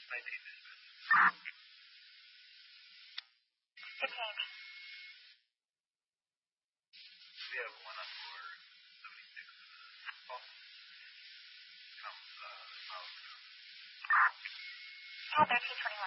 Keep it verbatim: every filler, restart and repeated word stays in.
nineteen dispatch. It's Amy. We have one on floor seventy-six in the Boston. Comes, uh, miles per hour. Call thirteen twenty.